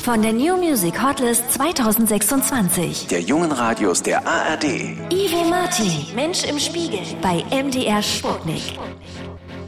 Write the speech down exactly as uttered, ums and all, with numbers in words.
von der New Music Hotlist zwanzig sechsundzwanzig. Der jungen Radios der A R D. Ivo Marti, Mensch im Spiegel bei M D R Sputnik.